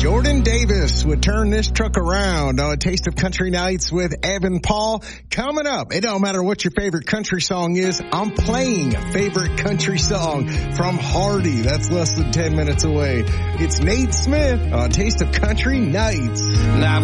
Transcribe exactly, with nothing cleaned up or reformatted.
Jordan Davis would turn this truck around on a Taste of Country Nights with Evan Paul. Coming up, it don't matter what your favorite country song is, I'm playing a favorite country song from Hardy. That's less than ten minutes away. It's Nate Smith on Taste of Country Nights. Now